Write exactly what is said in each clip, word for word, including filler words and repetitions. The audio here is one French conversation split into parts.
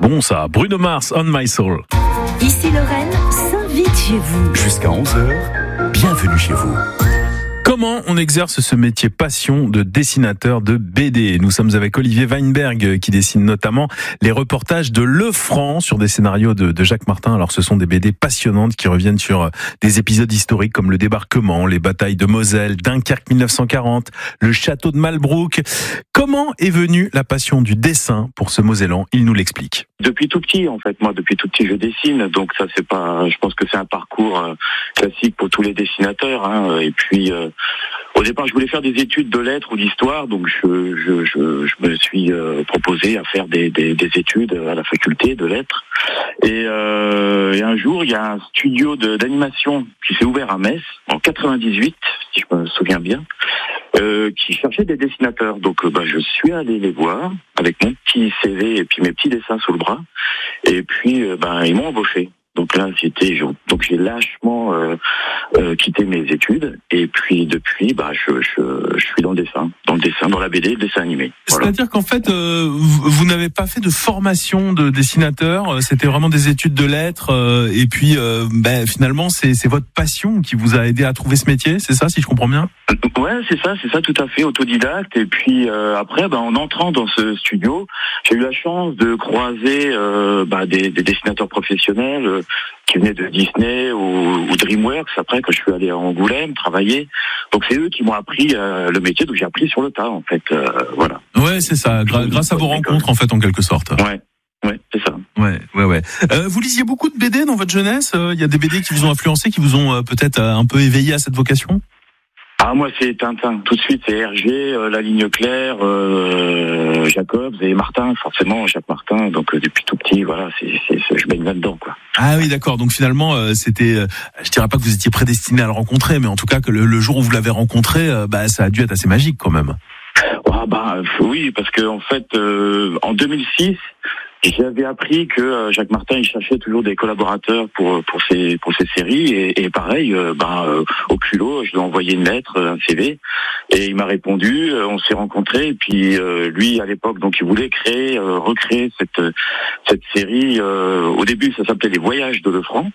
bon ça. Bruno Mars, On My Soul. Ici Lorraine, s'invite chez vous. Jusqu'à onze heures, bienvenue chez vous. Comment on exerce ce métier passion de dessinateur de B D? Nous sommes avec Olivier Weinberg qui dessine notamment les reportages de Lefranc sur des scénarios de, de Jacques Martin. Alors ce sont des B D passionnantes qui reviennent sur des épisodes historiques comme le débarquement, les batailles de Moselle, Dunkerque mille neuf cent quarante, le château de Malbrouck. Comment est venue la passion du dessin pour ce Mosellan? Il nous l'explique. Depuis tout petit, en fait, moi, depuis tout petit, je dessine, donc ça, c'est pas. Je pense que c'est un parcours euh, classique pour tous les dessinateurs. Hein, et puis, euh, au départ, je voulais faire des études de lettres ou d'histoire, donc je, je, je, je me suis euh, proposé à faire des, des, des études à la faculté de lettres. Et, euh, et un jour, il y a un studio de, d'animation qui s'est ouvert à Metz en quatre-vingt-dix-huit, si je me souviens bien. Euh, qui cherchait des dessinateurs. Donc euh, bah, je suis allé les voir avec mon petit C V et puis mes petits dessins sous le bras. Et puis euh, bah, ils m'ont embauché. Donc là, c'était donc j'ai lâchement euh, euh, quitté mes études et puis depuis, bah je, je je suis dans le dessin, dans le dessin, dans la B D, le dessin animé. Voilà. C'est-à-dire qu'en fait, euh, vous, vous n'avez pas fait de formation de dessinateur, c'était vraiment des études de lettres euh, et puis euh, bah, finalement c'est c'est votre passion qui vous a aidé à trouver ce métier, c'est ça, si je comprends bien? Ouais, c'est ça, c'est ça, tout à fait, autodidacte. Et puis euh, après, bah, en entrant dans ce studio, j'ai eu la chance de croiser euh, bah, des, des dessinateurs professionnels euh, qui venaient de Disney ou, ou DreamWorks. Après, quand je suis allé à Angoulême travailler, donc c'est eux qui m'ont appris euh, le métier. Donc j'ai appris sur le tas, en fait. Euh, voilà. Ouais, c'est ça. Gra- grâce à vos rencontres, en fait, en quelque sorte. Ouais. Ouais, c'est ça. Ouais, ouais, ouais. Euh, vous lisiez beaucoup de B D dans votre jeunesse? Il y a des B D qui vous ont influencé, qui vous ont euh, peut-être euh, un peu éveillé à cette vocation? Ah, moi, c'est Tintin. Tout de suite, c'est Hergé, euh, La Ligne Claire, euh, Jacobs et Martin, forcément, Jacques Martin. Donc, euh, depuis tout petit, voilà, c'est, c'est, c'est, je baigne là-dedans, quoi. Ah oui, d'accord. Donc, finalement, euh, c'était, euh, je dirais pas que vous étiez prédestiné à le rencontrer, mais en tout cas, que le, le jour où vous l'avez rencontré, euh, bah, ça a dû être assez magique, quand même. Ah, bah, oui, parce que, en fait, euh, en deux mille six, j'avais appris que euh, Jacques Martin il cherchait toujours des collaborateurs pour pour ses pour ses séries et, et pareil euh, ben euh, au culot je lui ai envoyé une lettre, un C V et il m'a répondu, euh, on s'est rencontrés et puis euh, lui à l'époque donc il voulait créer euh, recréer cette cette série euh, au début ça s'appelait Les Voyages de Lefranc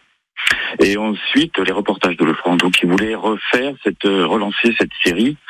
et ensuite les reportages de Lefranc, donc il voulait refaire cette relancer cette série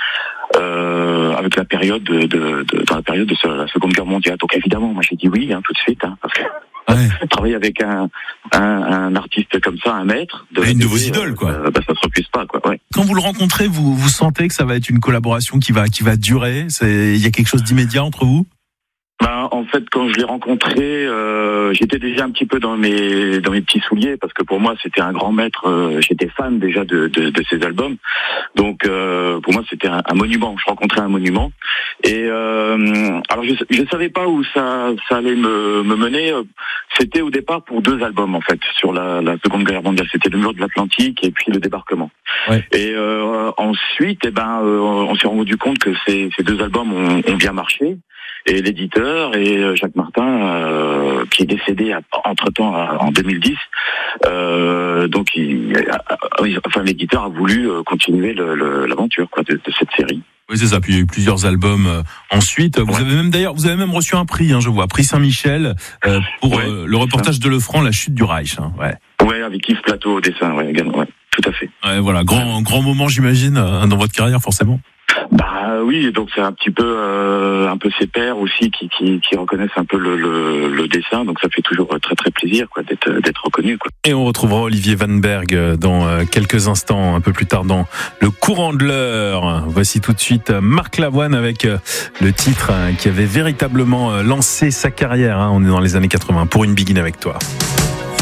Euh, avec la période de, de, de dans la période de la Seconde Guerre mondiale. Donc évidemment, moi j'ai dit oui hein, tout de suite, hein, parce que ouais. Travailler avec un, un un artiste comme ça, un maître, de une de vos idoles, quoi. Euh, bah, ça se refuse pas, quoi. Ouais. Quand vous le rencontrez, vous vous sentez que ça va être une collaboration qui va qui va durer. C'est il y a quelque chose d'immédiat entre vous? Ben, en fait, quand je l'ai rencontré, euh, j'étais déjà un petit peu dans mes dans mes petits souliers parce que pour moi c'était un grand maître. Euh, j'étais fan déjà de de, de ses albums, donc euh, pour moi c'était un, un monument. Je rencontrais un monument et euh, alors je je savais pas où ça ça allait me me mener. C'était au départ pour deux albums en fait sur la la Seconde Guerre mondiale. C'était Le Mur de l'Atlantique et puis Le Débarquement. Ouais. Et euh, ensuite, eh ben, euh, on s'est rendu compte que ces ces deux albums ont, ont bien marché. Et l'éditeur et Jacques Martin, euh, qui est décédé entre-temps en deux mille dix, euh, donc il, enfin l'éditeur a voulu continuer le, le, l'aventure quoi de, de cette série. Oui, c'est ça. Puis il y a eu plusieurs albums euh, ensuite. Vous ouais. avez même d'ailleurs, vous avez même reçu un prix, hein, je vois, prix Saint-Michel euh, pour ouais, euh, le reportage de Lefranc, La Chute du Reich. Hein, ouais. Ouais, avec Yves Plateau au dessin, ouais, également. Ouais, tout à fait. Ouais, voilà, grand grand moment, j'imagine, dans votre carrière, forcément. Bah oui, donc c'est un petit peu euh, un peu ses pairs aussi qui, qui qui reconnaissent un peu le, le le dessin, donc ça fait toujours très très plaisir quoi d'être d'être reconnu quoi. Et on retrouvera Olivier Weinberg dans quelques instants, un peu plus tard dans le courant de l'heure. Voici tout de suite Marc Lavoine avec le titre qui avait véritablement lancé sa carrière. On est dans les années quatre-vingts pour Une Begin avec toi.